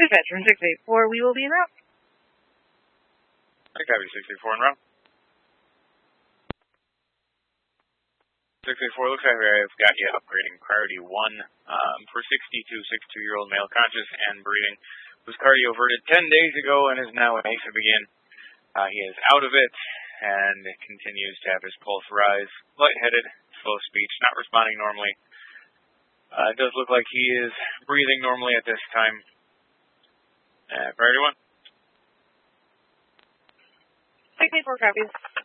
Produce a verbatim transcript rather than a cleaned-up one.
The veteran six eight four, we will be en route. I copy six eight four en route. six eight four, looks like I've got you upgrading priority one um, for sixty-two, sixty-two-year-old male conscious and breathing, whose cardioverted ten days ago and is now in AFib again. Uh, he is out of it and continues to have his pulse rise, lightheaded, slow speech, not responding normally. Uh, it does look like he is breathing normally at this time. Uh, priority one. six eight four copies.